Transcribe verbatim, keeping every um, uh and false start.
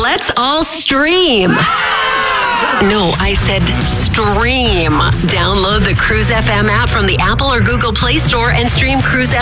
let's all stream. No, I said stream. Download the Cruise F M app from the Apple or Google Play Store and stream Cruise